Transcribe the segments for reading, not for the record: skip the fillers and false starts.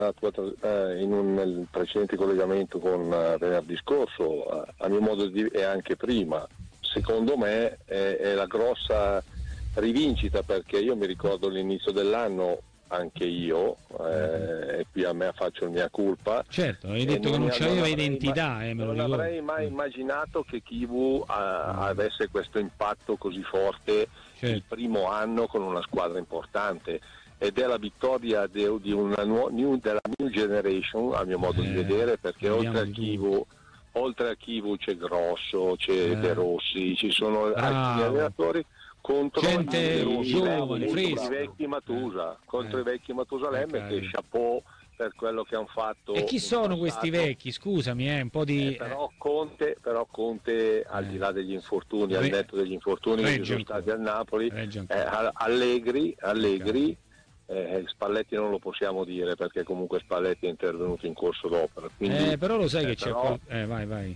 nel precedente collegamento con venerdì scorso, a mio modo di dire, e anche prima, secondo me è la grossa rivincita, perché io mi ricordo l'inizio dell'anno, anche io, e qui a me faccio il mia colpa. Certo, hai detto che non c'aveva identità, me lo ricordo. Non avrei mai immaginato che Kivu avesse questo impatto così forte il primo anno con una squadra importante, ed è la vittoria della new generation, a mio modo di vedere, perché oltre a Kivu c'è Grosso, c'è De Rossi, ci sono altri allenatori contro gente giovane, i vecchi Matusa, contro i vecchi Matusalemme, che chapeau per quello che hanno fatto. E chi sono questi vecchi? Scusami, un po' di... Però Conte, al di là degli infortuni, al netto degli infortuni che sono stati al Napoli, Allegri, Spalletti non lo possiamo dire, perché comunque Spalletti è intervenuto in corso d'opera. Quindi, però lo sai che c'è... vai.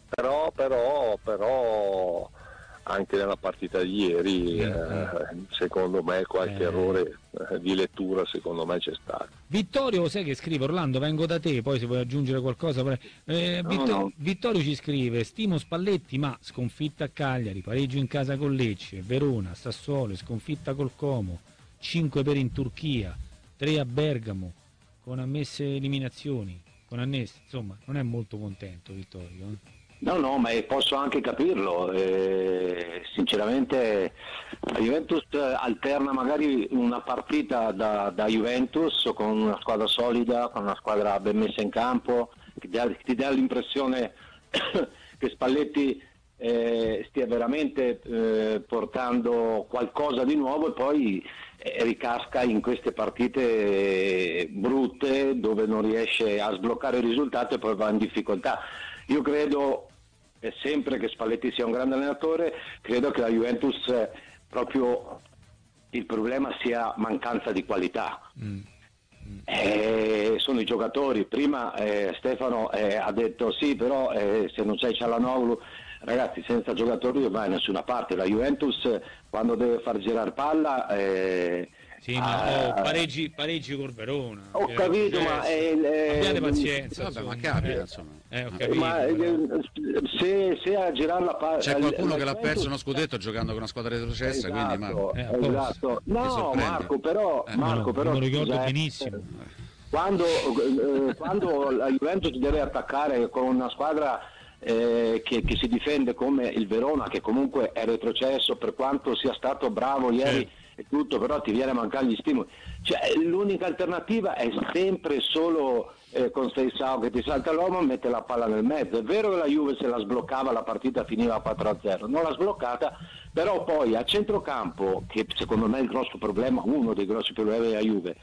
Però anche nella partita di ieri secondo me qualche errore di lettura secondo me c'è stato. Vittorio, sai che scrive? Orlando, vengo da te, poi se vuoi aggiungere qualcosa. Vittorio ci scrive: stimo Spalletti, ma sconfitta a Cagliari, pareggio in casa con Lecce, Verona, Sassuolo, sconfitta col Como, 5 per in Turchia, 3 a Bergamo, con ammesse eliminazioni, con annesse, insomma non è molto contento Vittorio. No, ma posso anche capirlo, sinceramente la Juventus alterna magari una partita da Juventus con una squadra solida, con una squadra ben messa in campo, ti dà l'impressione che Spalletti stia veramente portando qualcosa di nuovo, e poi ricasca in queste partite brutte dove non riesce a sbloccare il risultato e poi va in difficoltà. Io credo sempre che Spalletti sia un grande allenatore, credo che la Juventus proprio il problema sia mancanza di qualità. Sono i giocatori. Prima Stefano ha detto sì, però se non c'è Cialanoglu, ragazzi, senza giocatori non vai da nessuna parte. La Juventus quando deve far girare palla sì, ma pareggi col Verona. Ho capito, ma abbiate pazienza. Vabbè, ma capita, insomma. Ho capito. Ma se a girare la palla c'è qualcuno che l'ha perso uno scudetto giocando con una squadra retrocessa, esatto, quindi esatto. No, Marco, però me lo ricordo benissimo. Quando la Juventus deve attaccare con una squadra che si difende come il Verona, che comunque è retrocesso, per quanto sia stato bravo ieri e tutto, però ti viene a mancare gli stimoli. Cioè, l'unica alternativa è sempre solo con Seisao che ti salta l'uomo e mette la palla nel mezzo. È vero che la Juve se la sbloccava la partita finiva 4-0, non l'ha sbloccata, però poi a centrocampo, che secondo me è il grosso problema, uno dei grossi problemi della Juve,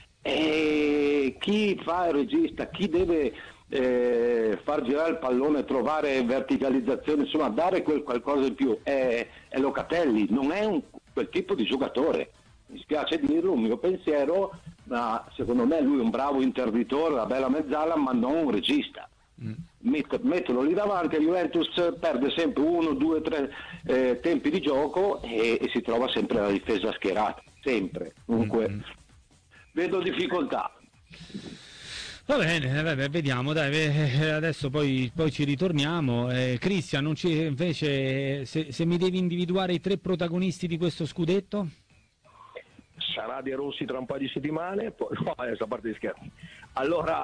chi fa il regista, chi deve far girare il pallone, trovare verticalizzazione, insomma dare qualcosa in più è Locatelli, non è quel tipo di giocatore, mi spiace dirlo, un mio pensiero, ma secondo me lui è un bravo interditore, una bella mezzala, ma non un regista. Metterlo lì davanti, a Juventus perde sempre 1, 2, 3 tempi di gioco e si trova sempre la difesa schierata, sempre. Comunque vedo difficoltà. Va bene, vediamo, dai, adesso poi ci ritorniamo. Cristian, invece se mi devi individuare i 3 protagonisti di questo scudetto? Sarà De Rossi tra un paio di settimane, no, adesso a parte di scherzi. Allora,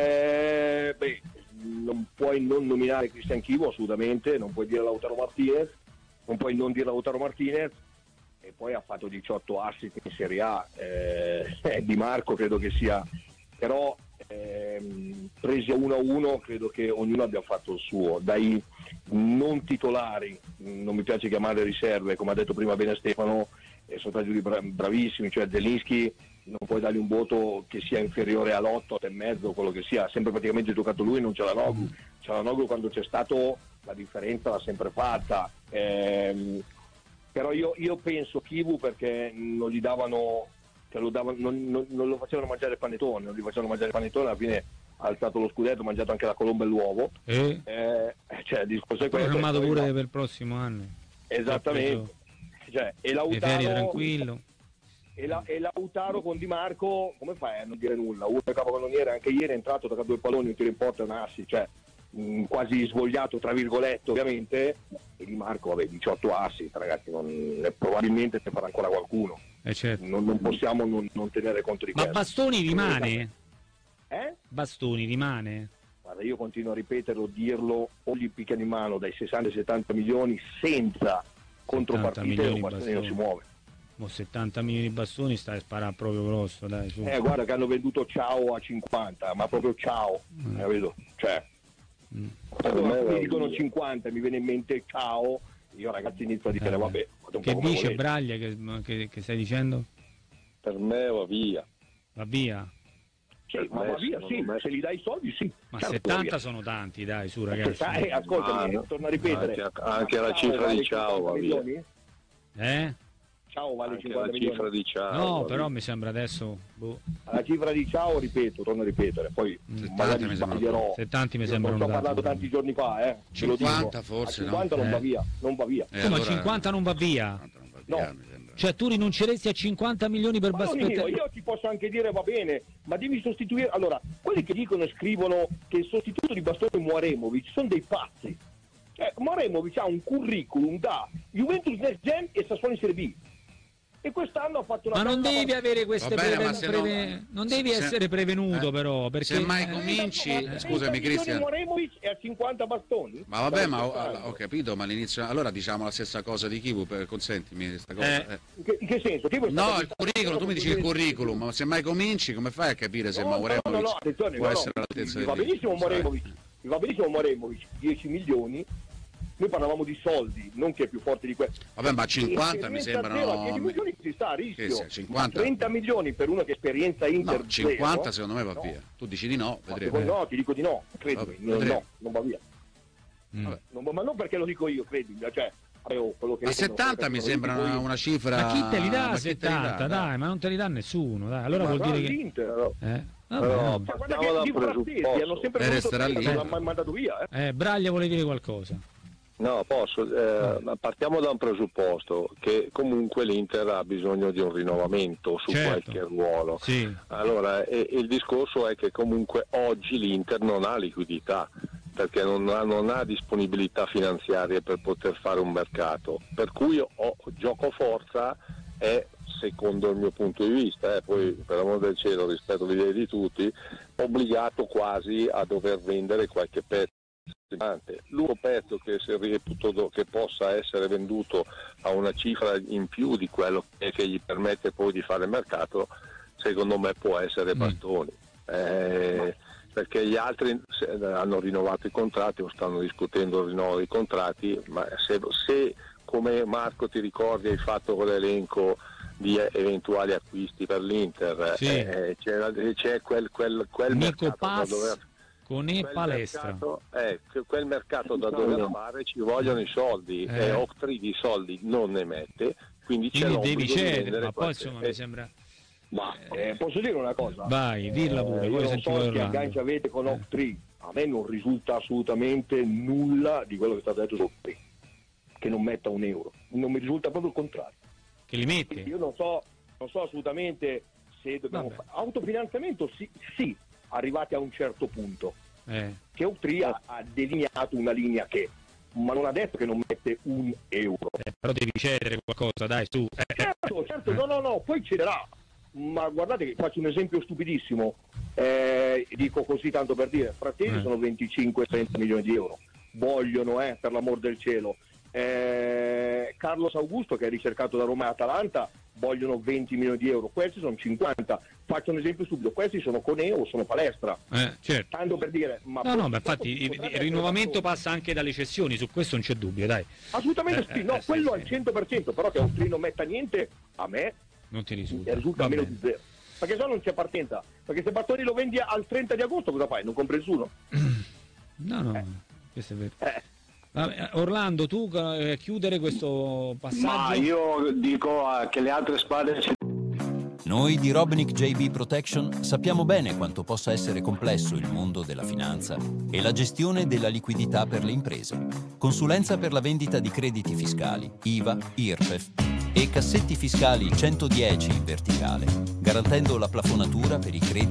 non puoi non nominare Cristian Chivo, assolutamente, non puoi dire Lautaro Martinez, non puoi non dire Lautaro Martinez, e poi ha fatto 18 assist in Serie A, Di Marco credo che sia, però presi a 1-1 credo che ognuno abbia fatto il suo, dai non titolari, non mi piace chiamare riserve, come ha detto prima bene Stefano, sono stati bravissimi, cioè Zelinski non puoi dargli un voto che sia inferiore all'8, 8,5, quello che sia, ha sempre praticamente giocato lui, non Cialanoglu quando c'è stato la differenza l'ha sempre fatta, però io penso Kivu perché non gli davano, non lo facevano mangiare panettone, alla fine ha alzato lo scudetto, ha mangiato anche la colomba e l'uovo, cioè il discorso è questo, programmato pure per il prossimo anno, esattamente, cioè, e ferie tranquillo, e Lautaro con Di Marco, come fai a non dire nulla? Uno è capocannoniere, anche ieri è entrato tra 2 palloni, un tiro in porta e un assist, cioè quasi svogliato tra virgolette ovviamente, e Di Marco 18 assist, ragazzi, probabilmente ne farà ancora qualcuno, certo. non possiamo non tenere conto di questo. Ma Bastoni rimane? Eh? Bastoni rimane? Guarda, io continuo a ripeterlo, dirlo, o gli picchiano in mano dai 60 ai 70 milioni senza contropartite, o Bastoni non si muove. 70 milioni di Bastoni stai a sparare proprio grosso, dai, su. Guarda che hanno venduto Ciao a 50, ma proprio Ciao, vedo, cioè mi dicono 50, mi viene in mente Ciao, io ragazzi inizio a dire vabbè, che dice Braglia, che stai dicendo? Per me va via. Va via? Sì, ma va via, sì, se gli dai i soldi sì. Ma certo, 70 sono tanti, dai, su ragazzi. Ascoltami, torno a ripetere. Anche la cifra di Ciao va via. Ciao vale anche 50 la milioni. cifra di Ciao. No, però mi sembra adesso la cifra di Ciao, ripeto, torno a ripetere, poi magari sbaglierò. 70 mi sembrano tanti. Ho parlato tanti giorni fa, 50 forse, 50 no? non va via. Come allora... 50 non va via? No. Cioè tu rinunceresti a 50 milioni per Bastoni? Io ti posso anche dire va bene, ma devi sostituire. Allora, quelli che dicono e scrivono che il sostituto di Bastoni è Muaremovic sono dei pazzi. Muaremovic ha un curriculum da Juventus Next Gen e Sassuolo in Serie B. E quest'anno ha fatto una. Ma non devi avere queste non devi essere prevenuto, però. Perché se mai cominci, scusami Cristian. Muaremovic è a 50 Bastoni. Ma vabbè, ma ho capito, ma all'inizio. Allora diciamo la stessa cosa di Kivu, consentimi questa cosa. In che senso? No, il curriculum, tu mi dici il curriculum, ma se mai cominci, come fai a capire se Muaremovic può essere all'altezza del va benissimo Muaremovic, 10 milioni. Noi parlavamo di soldi, non che è più forte di questo. Vabbè, ma 50 mi sembrano. 10 milioni si sta a rischio. 50. 30 milioni per uno che esperienza Inter. No, 50 secondo me va via. Tu dici di no, vedremo. No, ti dico di no, credimi. No, non va via. Ma non perché lo dico io, credimi. Cioè, quello che a 70 mi sembra una cifra. Ma chi te li dà a 70? Dai, ma non te li dà nessuno. Dai, allora vuol dire che. L'Inter. No, partiamo da un presupposto. Hanno sempre resterà lì. Non l'hanno mai mandato via. Braglia vuole dire qualcosa. No, posso. Partiamo da un presupposto che comunque l'Inter ha bisogno di un rinnovamento su qualche ruolo. Sì. Allora, il discorso è che comunque oggi l'Inter non ha liquidità, perché non ha disponibilità finanziarie per poter fare un mercato. Per cui gioco forza è, secondo il mio punto di vista, poi per amor del cielo, rispetto all'idea di tutti, obbligato quasi a dover vendere qualche pezzo. L'unico pezzo che si reputo che possa essere venduto a una cifra in più di quello che gli permette poi di fare il mercato, secondo me può essere Bastoni, perché gli altri hanno rinnovato i contratti o stanno discutendo il rinnovo dei contratti, ma se come Marco ti ricordi hai fatto quell'elenco di eventuali acquisti per l'Inter, c'è quel mercato da dover con palestra. Quel mercato da dover fare, ci vogliono i soldi, e Octree di soldi non ne mette, quindi c'è devi cedere, ma poi qualche... insomma mi sembra. Ma posso dire una cosa? Vai, dirla pure. Io non so che agganci avete con Octree, a me non risulta assolutamente nulla di quello che è stato detto su Octree, che non metta un euro, non mi risulta proprio il contrario. Che li mette? Io non so assolutamente se dobbiamo fare autofinanziamento, sì, arrivati a un certo punto, che Octree ha delineato una linea ma non ha detto che non mette un euro. Però devi cedere qualcosa, dai, su. Certo, no, poi cederà. Ma guardate che faccio un esempio stupidissimo, dico così tanto per dire, Frattesi sono 25-30 milioni di euro, vogliono per l'amor del cielo, Carlos Augusto che è ricercato da Roma e Atalanta vogliono 20 milioni di euro, questi sono 50, faccio un esempio stupido, questi sono Coneo, sono Palestra, certo. Tanto per dire, ma infatti il rinnovamento passa anche dalle cessioni, su questo non c'è dubbio, dai. Assolutamente sì, quello al 100%, però che Octree non metta niente, a me non ti risulta meno di zero, perché se no non c'è partenza, perché se Bastoni lo vendi al 30 di agosto cosa fai? Non compri nessuno? No, questo è vero. Orlando, tu chiudere questo passaggio? Ma io dico che le altre squadre. Noi di Robnick JB Protection sappiamo bene quanto possa essere complesso il mondo della finanza e la gestione della liquidità per le imprese. Consulenza per la vendita di crediti fiscali, IVA, IRPEF. e cassetti fiscali 110 in verticale, garantendo la plafonatura per i crediti